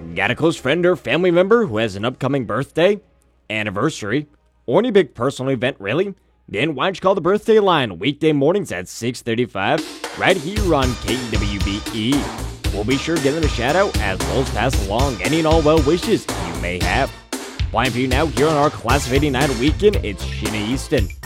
Got a close friend or family member who has an upcoming birthday, anniversary, or any big personal event really? Then why don't you call the birthday line weekday mornings at 6:35 right here on KWBE. We'll be sure to give them a shout out as well as pass along any and all well wishes you may have. Playing for you now here on our Class of '89 weekend, it's Shinny Easton.